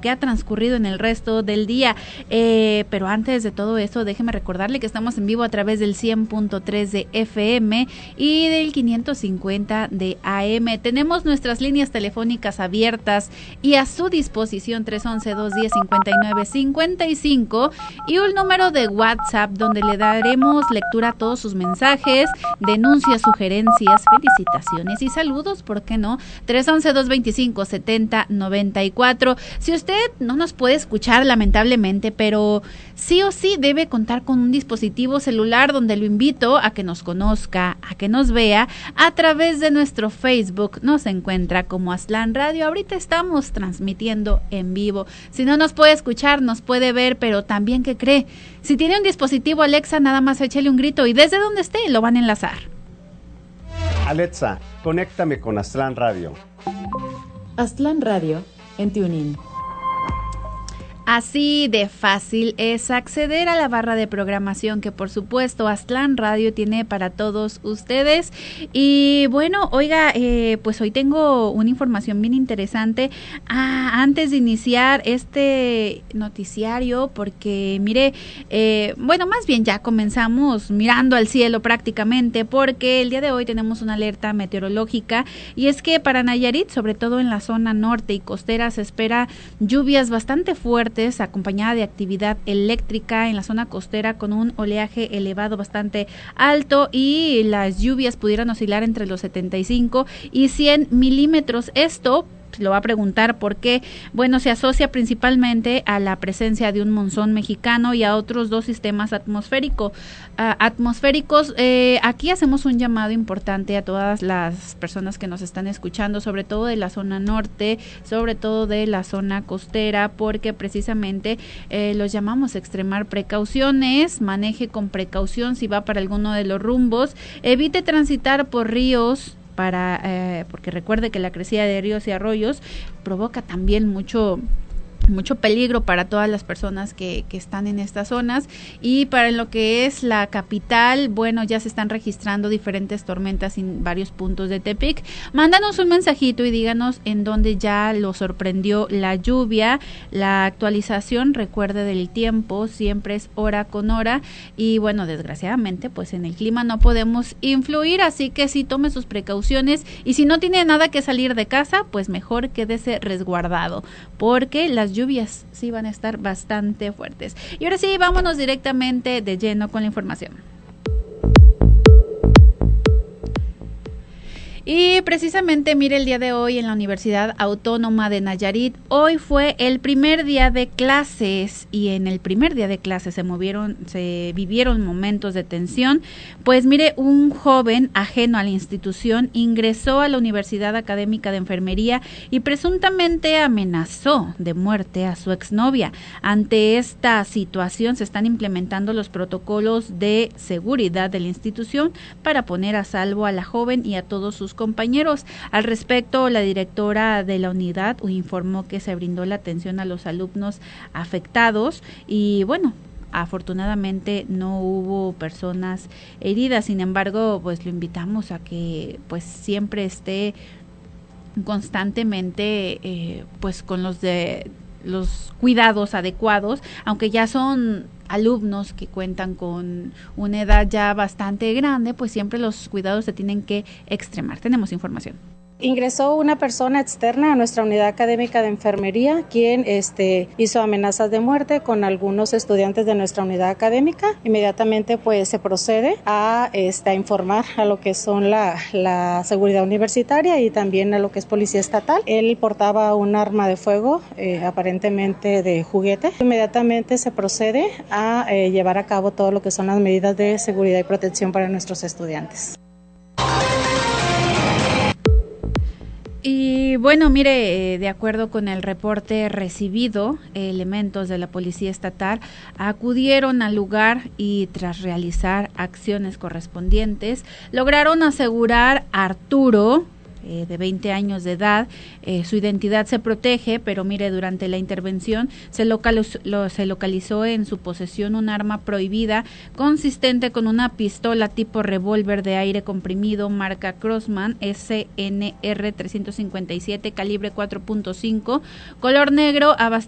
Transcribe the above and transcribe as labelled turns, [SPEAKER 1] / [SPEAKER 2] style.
[SPEAKER 1] que ha transcurrido en el resto del día. Pero antes de todo eso, déjeme recordarle que estamos en vivo a través del 100.3 de FM y del 550 de AM. Tenemos nuestras líneas telefónicas abiertas y a su disposición 311-210-5955 y un número de WhatsApp donde le daremos lectura a todos sus mensajes, denuncias, sugerencias, felicitaciones y saludos, ¿por qué no? 311-225-7094. Si usted no nos puede escuchar lamentablemente, pero sí o sí debe contar con un dispositivo celular, donde lo invito a que nos conozca, a que nos vea a través de nuestro Facebook. Nos encuentra como Aztlán Radio. Ahorita estamos transmitiendo en vivo. Si no nos puede escuchar, nos puede ver, pero también, ¿qué cree? Si tiene un dispositivo Alexa, nada más échele un grito y desde donde esté lo van a enlazar.
[SPEAKER 2] Alexa, conéctame con Aztlán Radio.
[SPEAKER 3] Aztlán Radio en TuneIn.
[SPEAKER 1] Así de fácil es acceder a la barra de programación que por supuesto Aztlán Radio tiene para todos ustedes. Y bueno, oiga, pues hoy tengo una información bien interesante antes de iniciar este noticiario, porque mire, bueno, más bien ya comenzamos mirando al cielo prácticamente, porque el día de hoy tenemos una alerta meteorológica, y es que para Nayarit, sobre todo en la zona norte y costera, se espera lluvias bastante fuertes acompañada de actividad eléctrica en la zona costera, con un oleaje elevado bastante alto, y las lluvias pudieran oscilar entre los 75 y 100 milímetros. Esto lo va a preguntar por qué. Bueno, se asocia principalmente a la presencia de un monzón mexicano y a otros dos sistemas atmosféricos. Aquí hacemos un llamado importante a todas las personas que nos están escuchando, sobre todo de la zona norte, sobre todo de la zona costera, porque precisamente los llamamos a extremar precauciones. Maneje con precaución si va para alguno de los rumbos, evite transitar por ríos, porque recuerde que la crecida de ríos y arroyos provoca también mucho peligro para todas las personas que están en estas zonas. Y para lo que es la capital, bueno, ya se están registrando diferentes tormentas en varios puntos de Tepic. Mándanos un mensajito y díganos en dónde ya lo sorprendió la lluvia. La actualización, recuerde, del tiempo siempre es hora con hora, y bueno, desgraciadamente pues en el clima no podemos influir, así que sí, tome sus precauciones, y si no tiene nada que salir de casa, pues mejor quédese resguardado, porque las lluvias sí van a estar bastante fuertes. Y ahora sí, vámonos directamente de lleno con la información. Y precisamente, mire, el día de hoy en la Universidad Autónoma de Nayarit, hoy fue el primer día de clases, y en el primer día de clases se vivieron momentos de tensión. Pues mire, un joven ajeno a la institución ingresó a la Universidad Académica de Enfermería y presuntamente amenazó de muerte a su exnovia. Ante esta situación se están implementando los protocolos de seguridad de la institución para poner a salvo a la joven y a todos sus compañeros. Al respecto, la directora de la unidad informó que se brindó la atención a los alumnos afectados y bueno, afortunadamente no hubo personas heridas. Sin embargo, pues lo invitamos a que pues siempre esté constantemente pues con los cuidados adecuados, aunque ya son alumnos que cuentan con una edad ya bastante grande, pues siempre los cuidados se tienen que extremar. Tenemos información.
[SPEAKER 4] Ingresó una persona externa a nuestra unidad académica de enfermería, quien hizo amenazas de muerte con algunos estudiantes de nuestra unidad académica. Inmediatamente pues se procede a informar a lo que son la seguridad universitaria y también a lo que es policía estatal. Él portaba un arma de fuego, aparentemente de juguete. Inmediatamente se procede a llevar a cabo todo lo que son las medidas de seguridad y protección para nuestros estudiantes.
[SPEAKER 1] Y bueno, mire, de acuerdo con el reporte recibido, elementos de la Policía Estatal acudieron al lugar y tras realizar acciones correspondientes, lograron asegurar a Arturo, de 20 años de edad. Su identidad se protege, pero mire, durante la intervención se localizó en su posesión un arma prohibida consistente con una pistola tipo revólver de aire comprimido marca Crossman SNR 357 calibre 4.5 color negro abastecido